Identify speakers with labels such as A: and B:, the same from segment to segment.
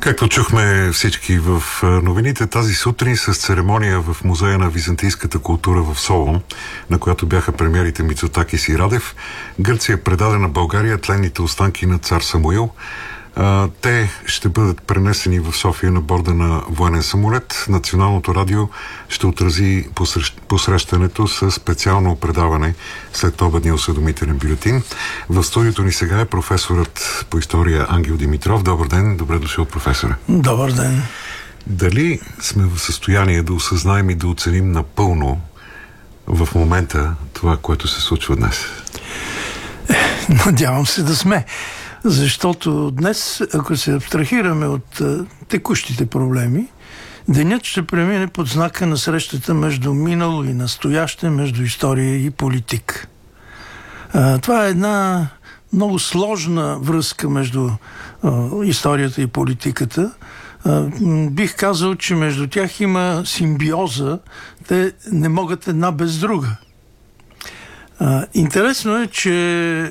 A: Както чухме всички в новините, тази сутрин с церемония в Музея на византийската култура в Солун, на която бяха премиерите Мицотакис и Радев, Гърция предаде на България тленните останки на цар Самуил. Те ще бъдат пренесени в София на борда на военен самолет. Националното радио ще отрази посрещането с специално предаване след обедния осведомителен бюлетин. В студиото ни сега е професорът по история Ангел Димитров. Добър ден, добре дошъл, професоре.
B: Добър ден.
A: Дали сме в състояние да осъзнаем и да оценим напълно в момента това, което се случва днес?
B: Надявам се да сме. Защото днес, ако се абстрахираме от текущите проблеми, денят ще премине под знака на срещата между минало и настояще, между история и политик. Това е една много сложна връзка между историята и политиката. Бих казал, че между тях има симбиоза. Те не могат една без друга. Интересно е, че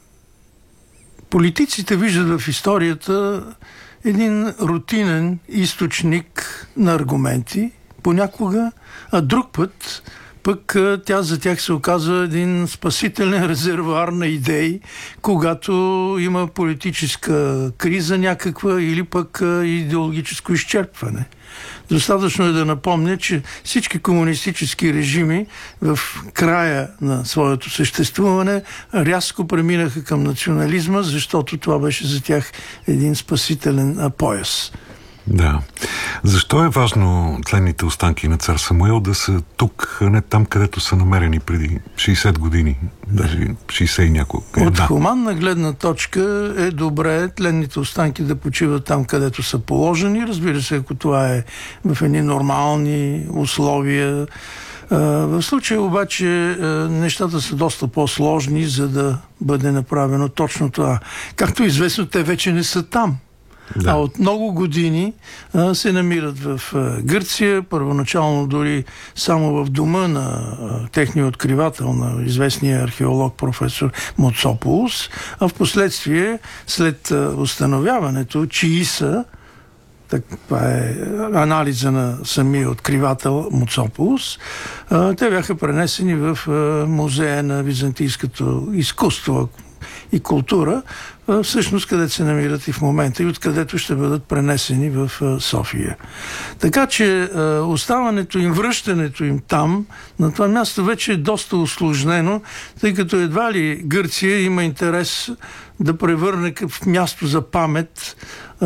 B: политиците виждат в историята един рутинен източник на аргументи, понякога, а друг път пък тя за тях се оказва един спасителен резервуар на идеи, когато има политическа криза някаква или пък идеологическо изчерпване. Достатъчно е да напомня, че всички комунистически режими в края на своето съществуване рязко преминаха към национализма, защото това беше за тях един спасителен пояс.
A: Да. Защо е важно тленните останки на цар Самуил да са тук, а не там, където са намерени преди 60 години, даже 60 и няколко?
B: От хуманна гледна точка е добре тленните останки да почиват там, където са положени. Разбира се, ако това е в едни нормални условия. В случая обаче нещата са доста по-сложни, за да бъде направено точно това. Както е известно, те вече не са там. Да. А от много години се намират в Гърция, първоначално дори само в дома на техния откривател, на известния археолог професор Моцополос, а в последствие, след установяването, чии са, това е анализа на самия откривател Моцополос, те бяха пренесени в Музея на византийското изкуство и култура, всъщност където се намират и в момента и откъдето ще бъдат пренесени в София. Така че оставането им, връщането им там, на това място вече е доста усложнено, тъй като едва ли Гърция има интерес да превърне в място за памет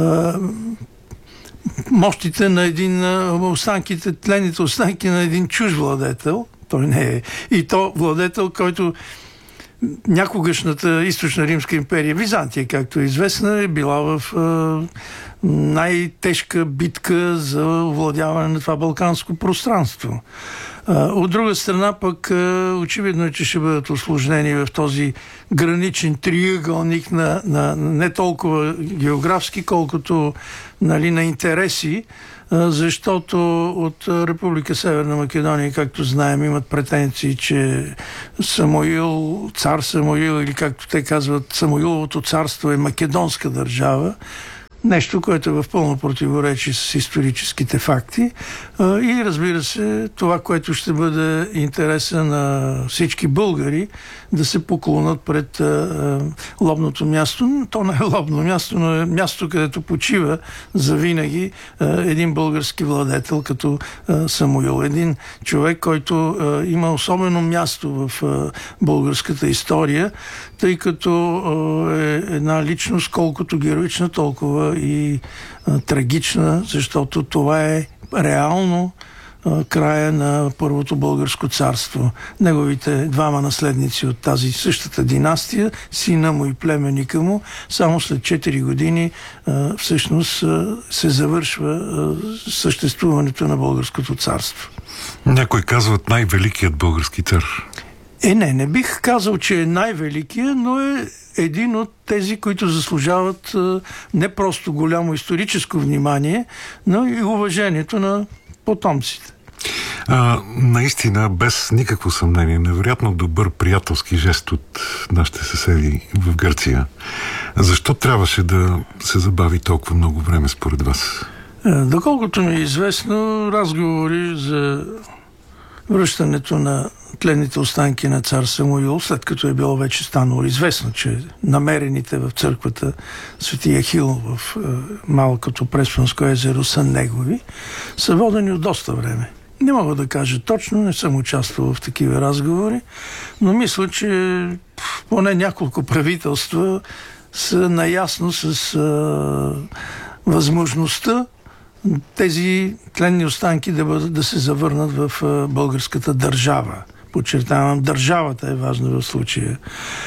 B: мощите на един тлените останки на един чуж владетел. Той не е. И то владетел, който някогашната източна Римска империя, Византия, както е известна, е била в най-тежка битка за овладяване на това балканско пространство. От друга страна пък очевидно е, че ще бъдат усложнени в този граничен триъгълник на не толкова географски, колкото на интереси, защото от Република Северна Македония, както знаем, имат претенции, че цар Самуил, или както те казват, Самуиловото царство е македонска държава. Нещо, което е в пълно противоречие с историческите факти. И разбира се, това, което ще бъде интереса на всички българи, да се поклонят пред лобното място. То не е лобно място, но е място, където почива завинаги един български владетел, като Самуил. Един човек, който има особено място в българската история, тъй като е една личност, колкото героична, толкова и трагична, защото това е реално края на Първото българско царство. Неговите двама наследници от тази същата династия, сина му и племенника му, само след 4 години всъщност се завършва съществуването на българското царство.
A: Някой казват най-великият български цар.
B: Не бих казал, че е най-великият, но е един от тези, които заслужават не просто голямо историческо внимание, но и уважението на потомците.
A: Наистина, без никакво съмнение, невероятно добър приятелски жест от нашите съседи в Гърция. Защо трябваше да се забави толкова много време според вас?
B: Доколкото ми е известно, разговори за връщането на тленните останки на цар Самуил, след като е било вече станало известно, че намерените в църквата Свети Ахил в малкото Преспанско езеро са негови, са водени от доста време. Не мога да кажа точно, не съм участвал в такива разговори, но мисля, че поне няколко правителства са наясно с възможността тези тленни останки да се завърнат в българската държава. Подчертавам, държавата е важна в случая.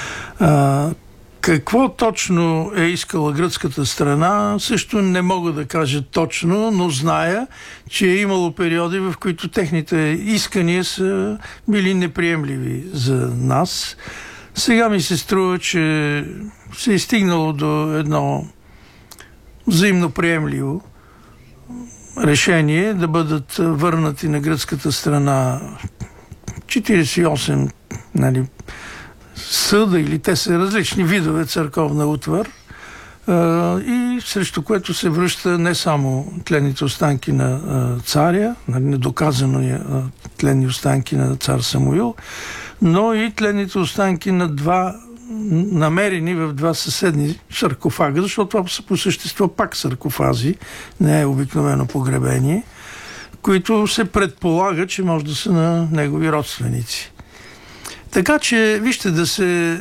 B: Какво точно е искала гръцката страна, също не мога да кажа точно, но зная, че е имало периоди, в които техните искания са били неприемливи за нас. Сега ми се струва, че се е стигнало до едно взаимно приемливо решение да бъдат върнати на гръцката страна 48 съда, или те са различни видове църковна утвар, и срещу което се връща не само тленните останки на царя, недоказано тленни останки на цар Самуил, но и тленните останки на намерени в два съседни саркофага, защото това са по същество пак саркофази, не е обикновено погребение, които се предполага, че може да са на негови родственици. Така че, вижте, да се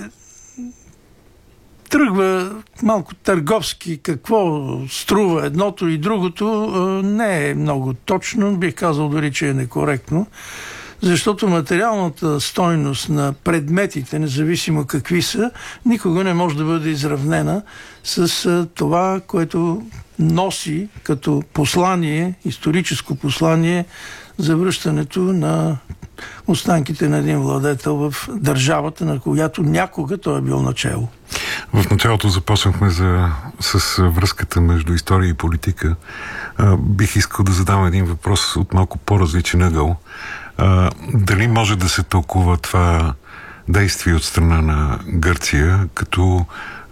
B: тръгва малко търговски какво струва едното и другото, не е много точно, бих казал дори, че е некоректно, защото материалната стойност на предметите, независимо какви са, никога не може да бъде изравнена с това, което носи като послание, историческо послание за връщането на останките на един владетел в държавата, на която някога той е бил начело.
A: В началото започнахме с връзката между история и политика. Бих искал да задам един въпрос от малко по-различен ъгъл. Дали може да се тълкува това действие от страна на Гърция като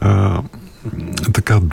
A: така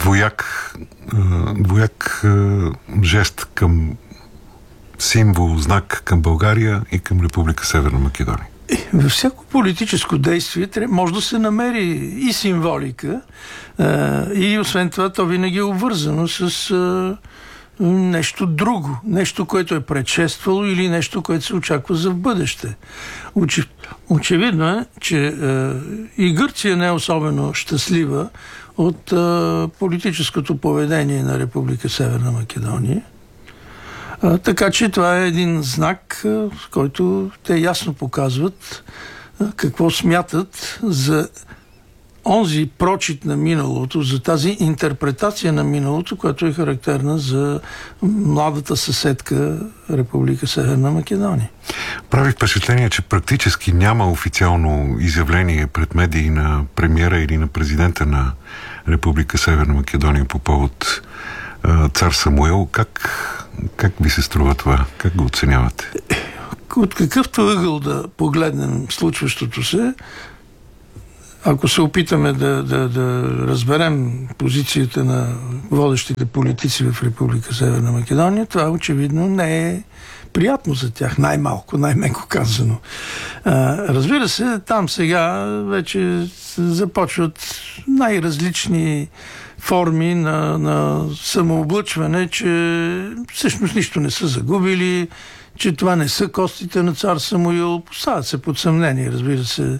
A: двояк жест към символ, знак към България и към Република Северна Македония?
B: Във всяко политическо действие може да се намери и символика, и освен това то винаги е обвързано с нещо друго, нещо, което е предшествало или нещо, което се очаква за в бъдеще. Очевидно е, че и Гърция не е особено щастлива от политическото поведение на Република Северна Македония. Така че това е един знак, с който те ясно показват какво смятат за онзи прочит на миналото, за тази интерпретация на миналото, която е характерна за младата съседка Република Северна Македония.
A: Прави впечатление, че практически няма официално изявление пред медии на премиера или на президента на Република Северна Македония по повод цар Самуил. Как ви се струва това? Как го оценявате?
B: От какъвто ъгъл да погледнем случващото се, ако се опитаме да разберем позицията на водещите политици в Република Северна Македония, това очевидно не е приятно за тях, най-меко казано. Разбира се, там сега вече започват най-различни форми на самооблъчване, че всъщност нищо не са загубили, че това не са костите на цар Самуил. Поставят се под съмнение, разбира се.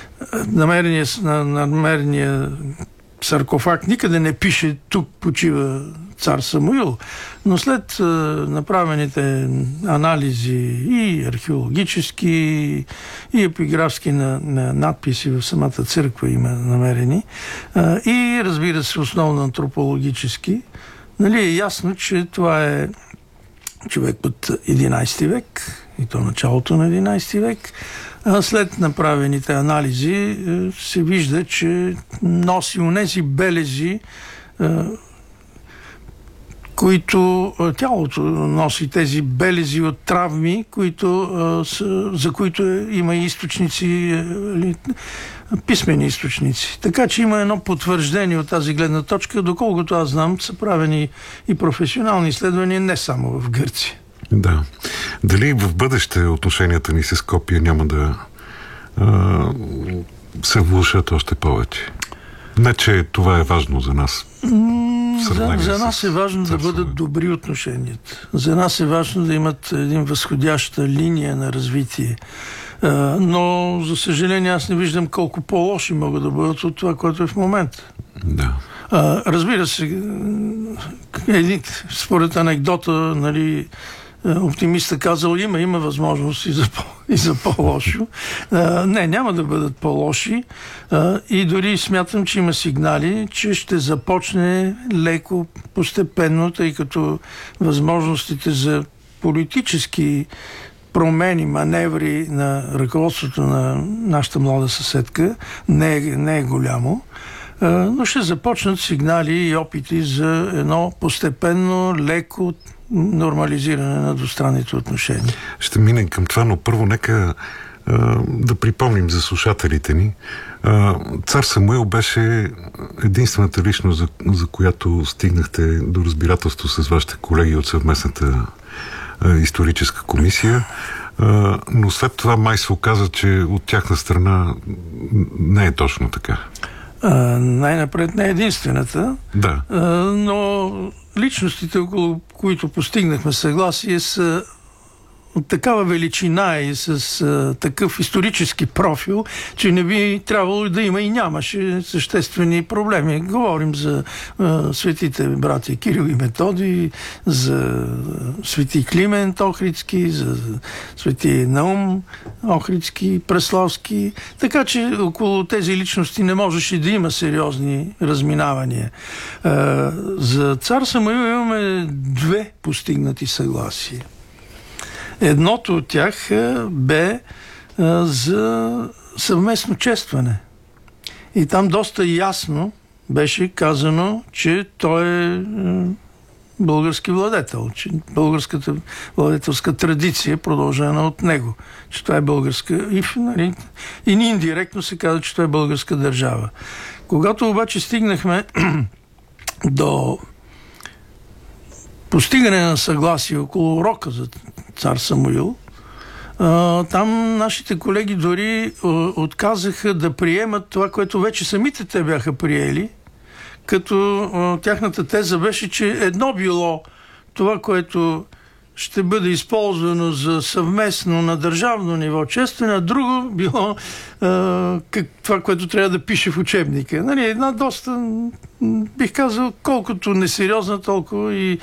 B: Намерения саркофаг никъде не пише тук почива цар Самуил, но след направените анализи и археологически, и епиграфски на надписи в самата църква има намерени, и разбира се основно антропологически, е ясно, че това е човек от 11 век, и то началото на 11 век. След направените анализи се вижда, че носи онези белези, които тялото носи тези белези от травми, за които има и източници, писмени източници. Така че има едно потвърждение от тази гледна точка, доколкото аз знам, са правени и професионални изследвания не само в Гърция.
A: Да. Дали в бъдеще отношенията ни с Скопие няма да се влушат още повече? Не, че това е важно за нас.
B: За нас е важно да бъдат добри отношенията. За нас е важно да имат един възходяща линия на развитие. Но, за съжаление, аз не виждам колко по-лоши могат да бъдат от това, което е в момента.
A: Да.
B: Разбира се, според анекдота, нали, оптимиста казал, има възможност и за по-лошо. Не, няма да бъдат по-лоши. И дори смятам, че има сигнали, че ще започне леко, постепенно, тъй като възможностите за политически промени, маневри на ръководството на нашата млада съседка не е голямо. Но ще започнат сигнали и опити за едно постепенно, леко нормализиране на двустранните отношения.
A: Ще минем към това, но първо нека да припомним за слушателите ни. Цар Самуил беше единствената личност, за която стигнахте до разбирателство с вашите колеги от съвместната историческа комисия, но след това май се оказа, че от тяхна страна не е точно така.
B: Най-напред не е единствената,
A: да.
B: Но личностите, около които постигнахме съгласие, са от такава величина и с такъв исторически профил, че не би трябвало да има и нямаше съществени проблеми. Говорим за светите братя Кирил и Методий, за свети Климент Охридски, за свети Наум Охридски, Преславски. Така че около тези личности не можеше да има сериозни разминавания. За цар Самуил имаме две постигнати съгласия. Едното от тях бе за съвместно честване. И там доста ясно беше казано, че той е български владетел, че българската владетелска традиция е продължена от него, че това е българска и индиректно се казва, че това е българска държава. Когато обаче стигнахме до постигане на съгласие около урока за цар Самуил, там нашите колеги дори отказаха да приемат това, което вече самите те бяха приели, като тяхната теза беше, че едно било това, което ще бъде използвано за съвместно на държавно ниво честване, а друго било това, което трябва да пише в учебника. Нали, една доста, бих казал, колкото несериозна, толкова и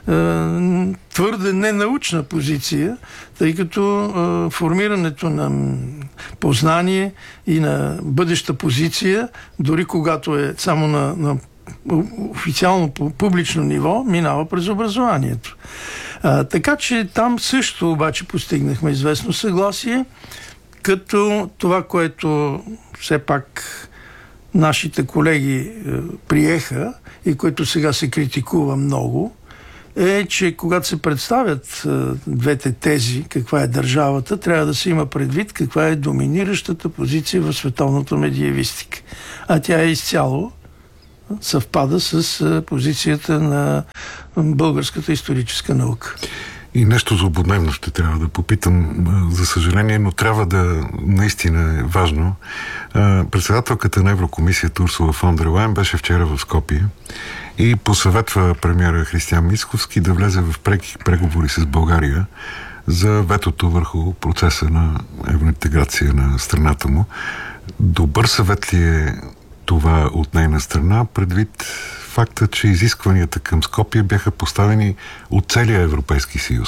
B: твърде ненаучна позиция, тъй като формирането на познание и на бъдеща позиция, дори когато е само на официално публично ниво, минава през образованието. Така че там също обаче постигнахме известно съгласие, като това, което все пак нашите колеги приеха и което сега се критикува много, е, че когато се представят двете тези, каква е държавата, трябва да се има предвид каква е доминиращата позиция в световната медиевистика. А тя е изцяло съвпада с позицията на българската историческа наука.
A: И нещо злободневно ще трябва да попитам, за съжаление, но трябва да наистина е важно. Председателката на Еврокомисията Урсула фон дер Лайен беше вчера в Скопие и посъветва премиера Християн Мицкоски да влезе в преки преговори с България за ветото върху процеса на евроинтеграция на страната му. Добър съвет ли е това от нейна страна, предвид факта, че изискванията към Скопие бяха поставени от целия Европейски съюз?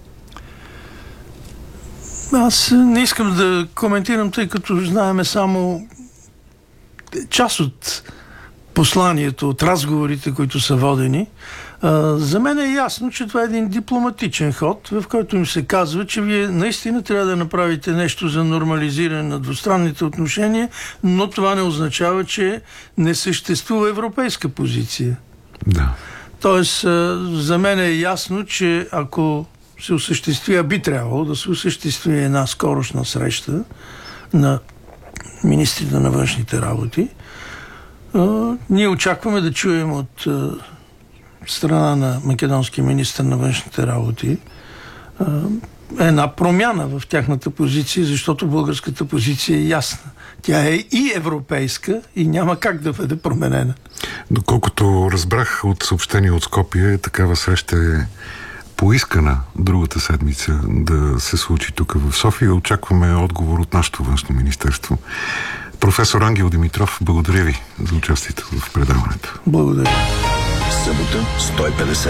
B: Аз не искам да коментирам, тъй като знаеме само част от посланието, от разговорите, които са водени. За мен е ясно, че това е един дипломатичен ход, в който им се казва, че вие наистина трябва да направите нещо за нормализиране на двустранните отношения, но това не означава, че не съществува европейска позиция.
A: Да.
B: Тоест, за мен е ясно, че ако се осъществи, а би трябвало да се осъществи една скорошна среща на министрите на външните работи, ние очакваме да чуем от страна на македонския министър на външните работи една промяна в тяхната позиция, защото българската позиция е ясна. Тя е и европейска и няма как да бъде променена.
A: Доколкото разбрах от съобщение от Скопие, такава среща е поискана другата седмица да се случи тук в София. Очакваме отговор от нашето външно министерство. Професор Ангел Димитров, благодаря ви за участието в предаването.
B: Благодаря.
C: Събота 150.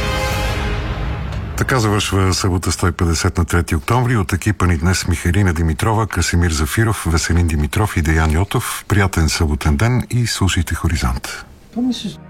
A: Така завършва събота 150 на 3 октомври. От екипа ни днес Михайлина Димитрова, Красимир Зафиров, Веселин Димитров и Деян Йотов. Приятен съботен ден и слушайте Хоризонт.